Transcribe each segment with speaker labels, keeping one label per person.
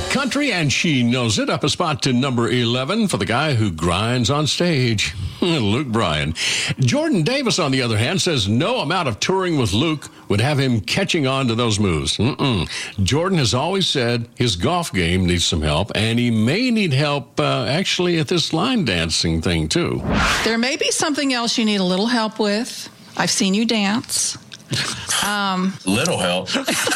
Speaker 1: Country, and she knows it. Up a spot to number 11 for the guy who grinds on stage, Luke Bryan. Jordan Davis, on the other hand, says no amount of touring with Luke would have him catching on to those moves. Jordan has always said his golf game needs some help, and he may need help actually at this line dancing thing, too.
Speaker 2: There may be something else you need a little help with. I've seen you dance.
Speaker 3: Little help.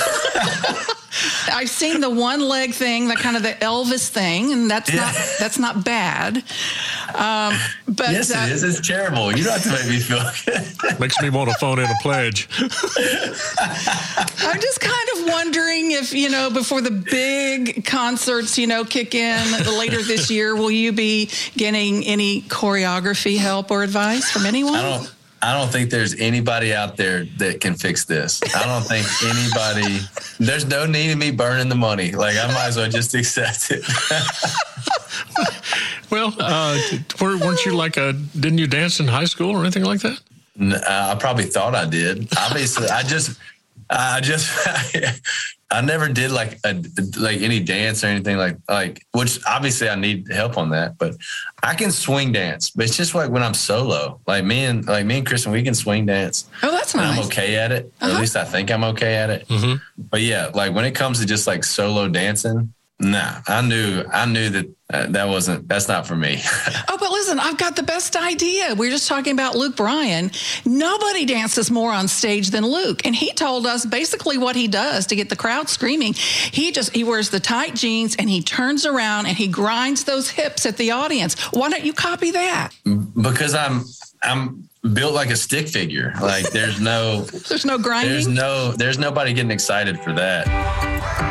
Speaker 2: I've seen the one leg thing, the kind of the Elvis thing, and that's not bad. But
Speaker 3: yes, it is. It's terrible. You don't have to make me feel good.
Speaker 1: Makes me want to phone in a pledge.
Speaker 2: I'm just kind of wondering if, before the big concerts, kick in later this year, will you be getting any choreography help or advice from anyone?
Speaker 3: I don't think there's anybody out there that can fix this. I don't think anybody, there's no need in me burning the money. Like, I might as well just accept it.
Speaker 1: Well, weren't you didn't you dance in high school or anything like that?
Speaker 3: I probably thought I did. Obviously, I never did like any dance or anything like which obviously I need help on that, but I can swing dance. But it's just like when I'm solo, like me and Kristen, we can swing dance.
Speaker 2: Oh, that's nice.
Speaker 3: And I'm okay at it. Or at least I think I'm okay at it. Mm-hmm. But yeah, like when it comes to just like solo dancing, nah, I knew that that's not for me.
Speaker 2: Oh, but listen, I've got the best idea. We're just talking about Luke Bryan. Nobody dances more on stage than Luke. And he told us basically what he does to get the crowd screaming. He wears the tight jeans and he turns around and he grinds those hips at the audience. Why don't you copy that?
Speaker 3: Because I'm built like a stick figure. Like there's no
Speaker 2: grinding.
Speaker 3: There's nobody getting excited for that.